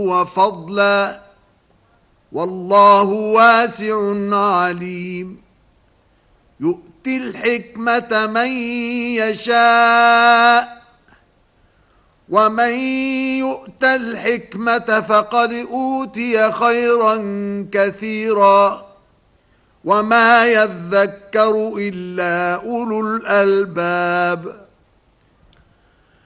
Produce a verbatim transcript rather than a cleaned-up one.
وفضلا والله واسع عليم يؤتي الحكمة من يشاء ومن يؤت الحكمة فقد أوتي خيرا كثيرا وما يذكر إلا أولو الألباب